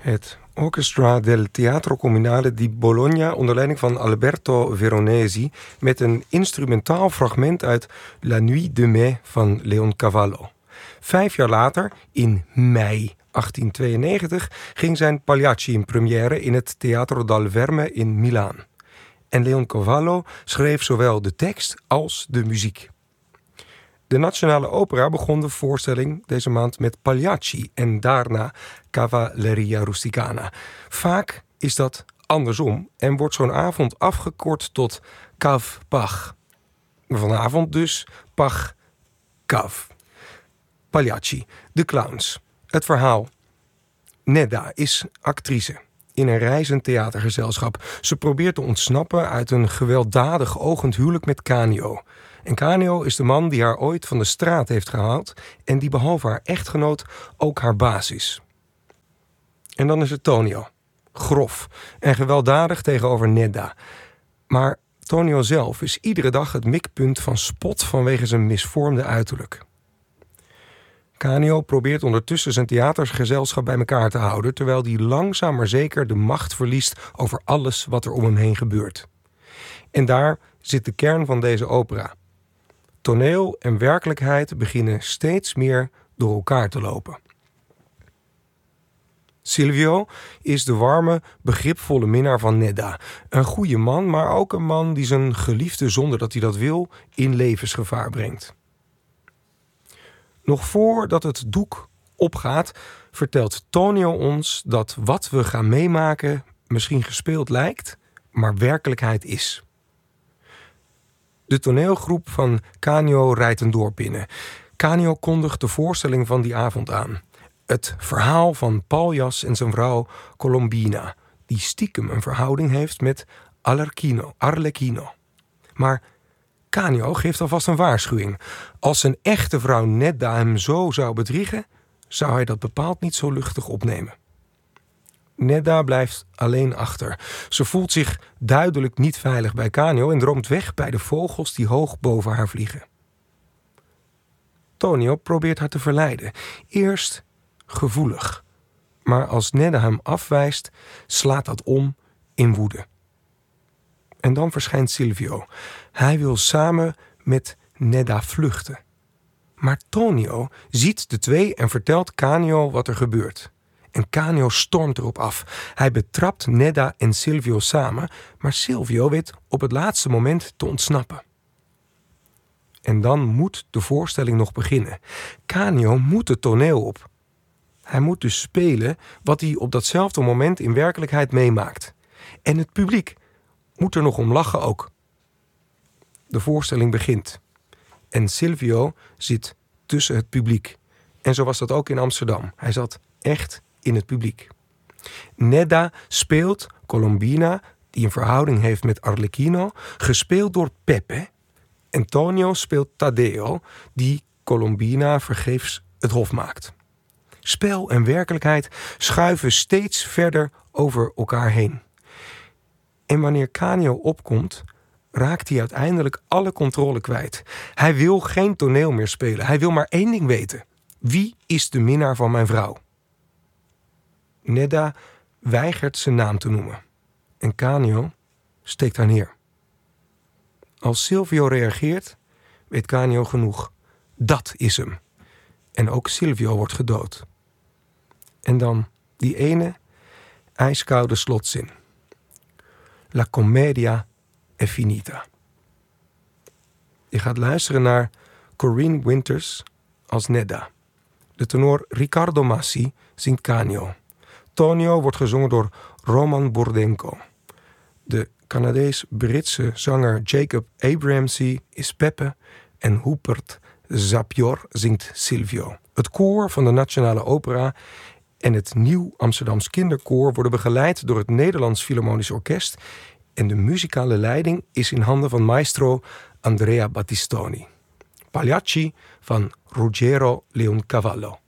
Het Orchestra del Teatro Comunale di Bologna onder leiding van Alberto Veronesi met een instrumentaal fragment uit La Nuit de Mai van Leoncavallo. 5 jaar later, in mei 1892, ging zijn Pagliacci in première in het Teatro dal Verme in Milaan. En Leoncavallo schreef zowel de tekst als de muziek. De Nationale Opera begon de voorstelling deze maand met Pagliacci en daarna Cavalleria Rusticana. Vaak is dat andersom en wordt zo'n avond afgekort tot Cav-Pach. Vanavond dus Pach-Cav. Pagliacci, de clowns. Het verhaal. Nedda is actrice in een reizend theatergezelschap. Ze probeert te ontsnappen uit een gewelddadig ogend huwelijk met Canio. En Canio is de man die haar ooit van de straat heeft gehaald en die behalve haar echtgenoot ook haar baas is. En dan is het Tonio. Grof en gewelddadig tegenover Nedda. Maar Tonio zelf is iedere dag het mikpunt van spot vanwege zijn misvormde uiterlijk. Canio probeert ondertussen zijn theatergezelschap bij elkaar te houden, terwijl hij langzaam maar zeker de macht verliest over alles wat er om hem heen gebeurt. En daar zit de kern van deze opera. Toneel en werkelijkheid beginnen steeds meer door elkaar te lopen. Silvio is de warme, begripvolle minnaar van Nedda. Een goede man, maar ook een man die zijn geliefde, zonder dat hij dat wil, in levensgevaar brengt. Nog voordat het doek opgaat, vertelt Tonio ons dat wat we gaan meemaken misschien gespeeld lijkt, maar werkelijkheid is. De toneelgroep van Canio rijdt een dorp binnen. Canio kondigt de voorstelling van die avond aan. Het verhaal van Paljas en zijn vrouw Colombina, die stiekem een verhouding heeft met Arlecchino. Maar Canio geeft alvast een waarschuwing. Als zijn echte vrouw Nedda hem zo zou bedriegen, zou hij dat bepaald niet zo luchtig opnemen. Nedda blijft alleen achter. Ze voelt zich duidelijk niet veilig bij Canio en droomt weg bij de vogels die hoog boven haar vliegen. Tonio probeert haar te verleiden. Eerst gevoelig. Maar als Nedda hem afwijst, slaat dat om in woede. En dan verschijnt Silvio. Hij wil samen met Nedda vluchten. Maar Tonio ziet de twee en vertelt Canio wat er gebeurt. En Canio stormt erop af. Hij betrapt Nedda en Silvio samen, maar Silvio weet op het laatste moment te ontsnappen. En dan moet de voorstelling nog beginnen. Canio moet het toneel op. Hij moet dus spelen wat hij op datzelfde moment in werkelijkheid meemaakt. En het publiek moet er nog om lachen ook. De voorstelling begint. En Silvio zit tussen het publiek. En zo was dat ook in Amsterdam. Hij zat echt in het publiek. Nedda speelt Colombina, die een verhouding heeft met Arlecchino, gespeeld door Peppe. En Tonio speelt Taddeo, die Colombina vergeefs het hof maakt. Spel en werkelijkheid schuiven steeds verder over elkaar heen. En wanneer Canio opkomt, raakt hij uiteindelijk alle controle kwijt. Hij wil geen toneel meer spelen. Hij wil maar één ding weten. Wie is de minnaar van mijn vrouw? Nedda weigert zijn naam te noemen. En Canio steekt haar neer. Als Silvio reageert, weet Canio genoeg. Dat is hem. En ook Silvio wordt gedood. En dan die ene ijskoude slotzin. La commedia è finita. Je gaat luisteren naar Corinne Winters als Nedda. De tenor Riccardo Massi zingt Canio. Tonio wordt gezongen door Roman Burdenko. De Canadees-Britse zanger Jacob Abrahamsey is Peppe en Rupert Zapior zingt Silvio. Het koor van de Nationale Opera en het Nieuw Amsterdams Kinderkoor worden begeleid door het Nederlands Philharmonisch Orkest en de muzikale leiding is in handen van maestro Andrea Battistoni. Pagliacci van Ruggero Leoncavallo.